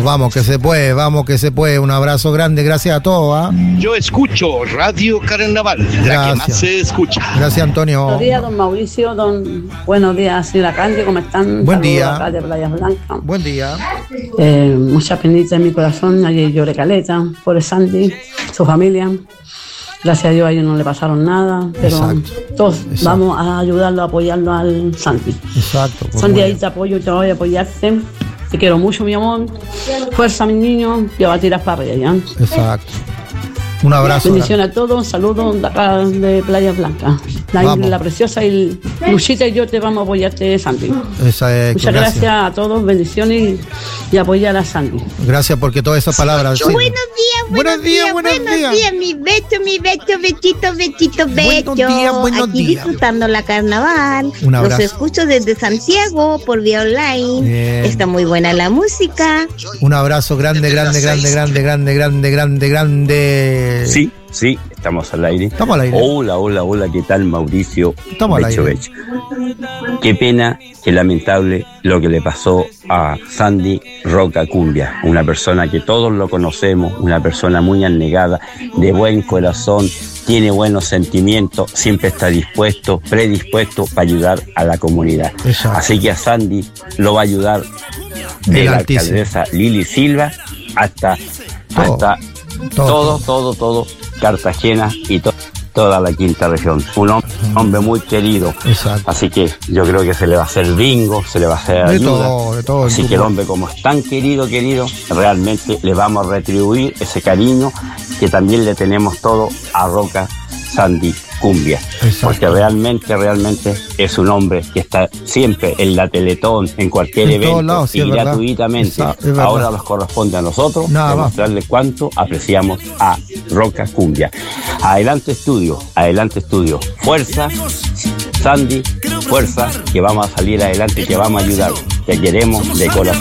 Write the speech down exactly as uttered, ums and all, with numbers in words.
Vamos que se puede, vamos que se puede. Un abrazo grande, gracias a todos. ¿eh? Yo escucho Radio Carnaval, gracias. La que más se escucha. Gracias, Antonio. Buenos días, don Mauricio, don... Buenos días, señora Candy, ¿cómo están? Buen Saludos día. acá de Playa Blanca. Buen día. Eh, mucha penita en mi corazón, ayer lloré caleta por Sandy, su familia. Gracias a Dios a ellos no le pasaron nada, pero Exacto. todos Exacto. vamos a ayudarlo, a apoyarlo al Sandy. Exacto. Pues Sandy, bueno. ahí te apoyo, te voy a apoyarte. Te quiero mucho, mi amor. Fuerza, mi niño, que va a tirar para arriba, ¿ya? Exacto. Un abrazo. Bendiciones a todos, saludos de acá de Playa Blanca. La, Vamos. la preciosa y Luchita y yo te vamos a apoyarte, Sandy. Esa es, Muchas gracias. gracias a todos, bendiciones y, y apoyar a Sandy. Gracias porque todas esas palabras. sí. Buenos días, buenos, días, buenos días, mi Beto, mi Beto, Betito, Betito, Beto. Buenos días, buenos Aquí días. disfrutando la carnaval. Un abrazo. Los escucho desde Santiago por vía online. Bien. Está muy buena la música. Un abrazo grande, grande, grande, grande, grande, grande, grande, grande. Sí, sí, estamos al aire. Estamos al aire. Hola, hola, hola, ¿qué tal, Mauricio? Estamos al Becho, aire. Becho. Qué pena, qué lamentable lo que le pasó a Sandy Roca Cumbia, una persona que todos lo conocemos, una persona muy anegada, de buen corazón, tiene buenos sentimientos, siempre está dispuesto, predispuesto para ayudar a la comunidad. Exacto. Así que a Sandy lo va a ayudar de El la Altísimo. alcaldesa Lili Silva hasta, Todo. hasta Todo. todo, todo, todo, Cartagena y to- toda la quinta región. Un hom- hombre muy querido. Exacto. Así que yo creo que se le va a hacer bingo, se le va a hacer De ayuda. todo, de todo. Así que el hombre, como es tan querido, querido, realmente le vamos a retribuir ese cariño que también le tenemos todo a Roca Sandy Cumbia. Exacto. Porque realmente, realmente es un hombre que está siempre en la Teletón, en cualquier En todos evento, lados, sí, y es verdad. gratuitamente. Esa- es verdad. Ahora nos corresponde a nosotros Nada más. demostrarle cuánto apreciamos a Roca Cumbia. Adelante estudio, adelante estudio. Fuerza, Sandy, fuerza, que vamos a salir adelante, que vamos a ayudar, que queremos de corazón.